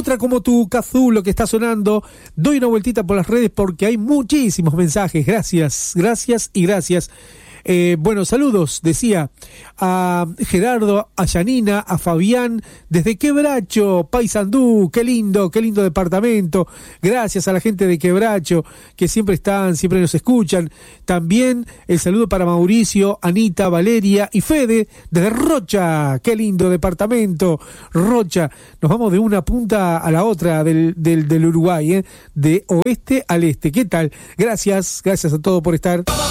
Otra como tu Cazulo que está sonando. Doy una vueltita por las redes porque hay muchísimos mensajes. Gracias, gracias y gracias. Bueno, saludos, decía, a Gerardo, a Yanina, a Fabián, desde Quebracho, Paysandú, qué lindo departamento. Gracias a la gente de Quebracho, que siempre nos escuchan. También el saludo para Mauricio, Anita, Valeria y Fede, desde Rocha, qué lindo departamento, Rocha. Nos vamos de una punta a la otra del Uruguay, de oeste al este. ¿Qué tal? Gracias a todos por estar.